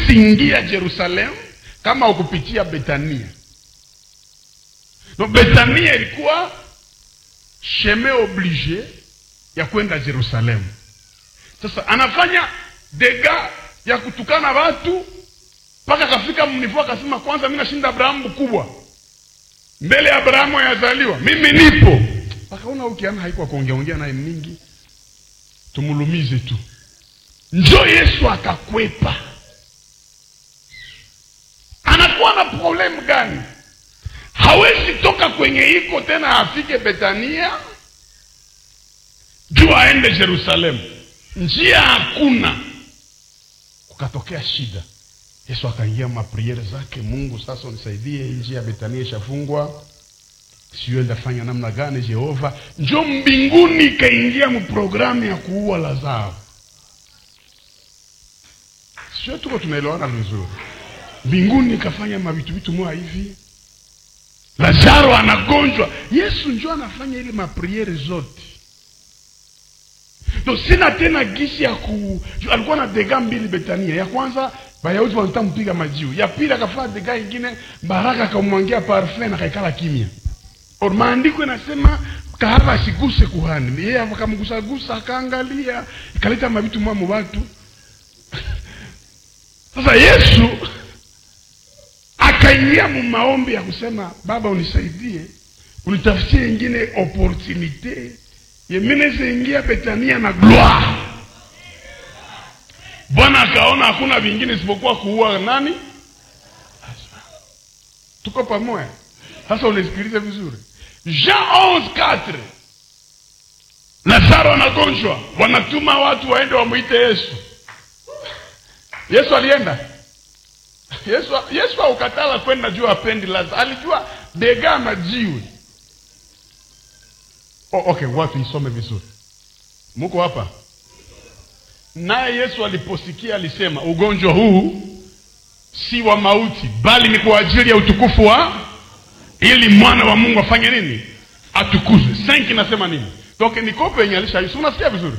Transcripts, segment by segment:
hawezi ingia Yerusalemu kama ukupitia Betania. No, Betania ilikuwa chemin obligé ya kwenda Yerusalemu. Sasa anafanya dega ya kutukana watu mpaka kafika mnifu akasema kwanza mimi nashinda Abrahamu kubwa. Mbele ya Abrahamu yazaliwa, mimi nipo. Akaona ukiana haikuwa kuongea naye mingi. Tumulumize tu. Njoo Yesu akakwepa. Anakuwa na problem gani? Hawezi toka kwenye iko tena afike Betania juu aende Yerusalemu. Njia hakuna. Kukatokea shida. Yesu akaingia mapriere zake, Mungu sasa unisaidie, njia ya Betania ishafungwa. Sio ndafanya namna gani Jehova? Njoo mbinguni kaingia mu programu ya kuua Lazaro. Sio tuko tunaelewana vizuri. Mbinguni kafanya mavitu mwa hivi. Lazaro anagonjwa. Yesu njoo anafanya ile mapriere zote. To sina tena gisi ya alikuwa na dega mbili Betania. Ya kwanza Bayahudi wanatampiga majiu. Ya pili akafanya dega nyingine, Baraka akamwangia parfum na kaikala kimya. Maandiko yanasema kahaba asiguse kuhani. Yeye akamgusa akaangalia, ikaleta mavitu mwa watu. Sasa Yesu akaingia mu maombi ya kusema, Baba unisaidie, unitafutie nyingine opportunity. Yemeneze ingia Betania na gloire. Bwana akaona hakuna vingine isipokuwa kuua nani? Tuko pamoja. Sasa unisikilize vizuri. Jean 11:4. Lazaro anagonjwa, wanatuma watu waende wamuite Yesu. Yesu alienda. Yesu haukatala kwenda juu apendi Lazaro. Alijua dega na jiwe. Okay, watu isome vizuri. Muko hapa? Naye Yesu aliposikia alisema, ugonjwa huu si wa mauti, bali ni kwa ajili ya utukufu wa, ili mwana wa Mungu afanye nini? Atukuzwe. 5 nasema nini? Toke nikope yenye alishaisha. Unasikia vizuri?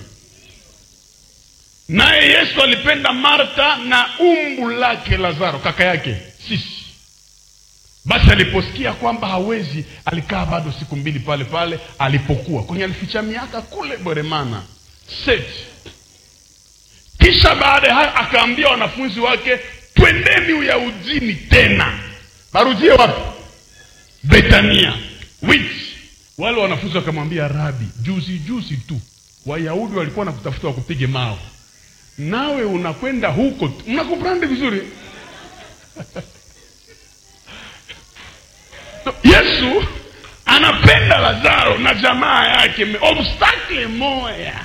Naye Yesu alipenda Marta na umbu lake Lazaro, kaka yake sisi. Basi aliposikia kwamba hawezi, alikaa bado siku 2 pale alipokuwa. Kwenye alificha miaka kule Boremana. 7. Kisha baada hayo akaambia wanafunzi wake, twendeni Uyahudini tena. Barudie wapi? Betania. Wale wanafunzi wakamwambia, Rabi, juzi tu Wayahudi walikuwa nakutafuta wakupige mawe. Nawe unakwenda huko. Mnakuprande vizuri? Yesu anapenda Lazaro na jamaa yake. Obstacle moja.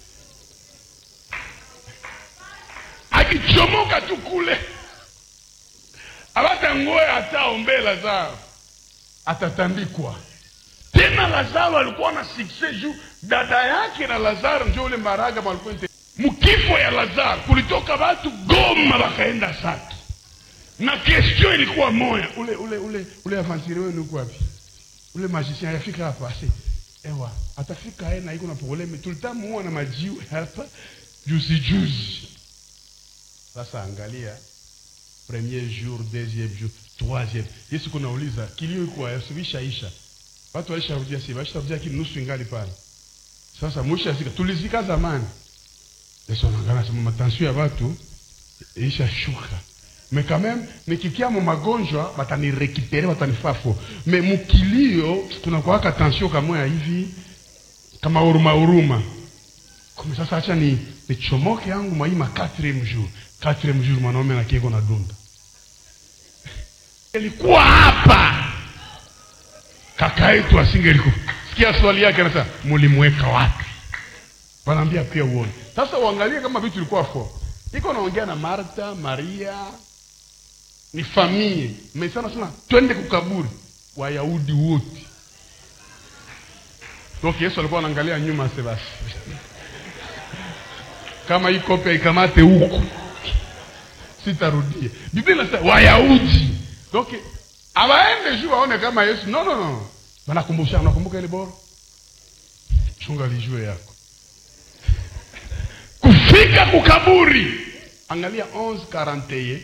Akichomoka tu kule, abata ngoe ataombe Lazaro, atatandikwa. Tena Lazaro alikuwa na success juu dada yake na Lazaro ndio ule Maraga walikuwa mkifo ya Lazaro kulitoka watu Goma wakaenda Saki. Na question ilikuwa moja, ule avancire wenu uko wapi? Ule magicien yafika hapa ase, ewa atafika yeye na iko na probleme, tulitamuona na majiu hapa juzi. Sasa angalia, premier jour, deuxième jour, troisième. Yesu kunauliza, kilio iko yasubisha isha. Watu waisharudia si, waisharudia kinusu ingali pale. Sasa mwisho zika, tulizika zamani. Yesu anaangalia sema matension ya watu isha shuka. Mais quand même, nikikia mu magonjwa batani récupérer, batani fafo. Mais mukilio tunakuwa ka tension kama hivi, kama huruma. Kwa sasa acha ni chomoke yangu maima 4e jour. 4e jour mwanaume na kieko na dunda. Ilikuwa hapa. Kaka yetu asingeliko. Sikia swali yake anasema, mulimweka wapi? Wanaambia pia uone. Sasa uangalie kama vitu vilikuwa fo. Iko naongea na Marta, Maria, ni familia. Mesana sana twende kukaburi Wayahudi wote. Donc Yesu alikuwa anaangalia nyuma Sebasi. Kama hii kope ikamate huko, sitarudie. Biblia inasema Wayahudi. Donc abaende juu waone kama Yesu. No. Wanakumbusha, unakumbuka ile bora? Chunga lijue yako. Kufika kukaburi. Angalia 11:41.